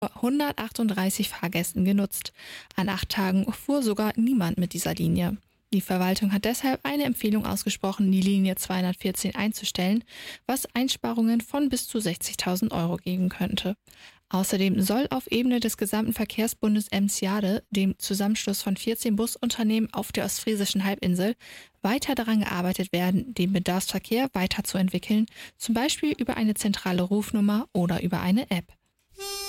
138 Fahrgästen genutzt. An 8 Tagen fuhr sogar niemand mit dieser Linie. Die Verwaltung hat deshalb eine Empfehlung ausgesprochen, die Linie 214 einzustellen, was Einsparungen von bis zu 60.000 Euro geben könnte. Außerdem soll auf Ebene des gesamten Verkehrsbundes Emsjade, dem Zusammenschluss von 14 Busunternehmen auf der ostfriesischen Halbinsel, weiter daran gearbeitet werden, den Bedarfsverkehr weiterzuentwickeln, zum Beispiel über eine zentrale Rufnummer oder über eine App.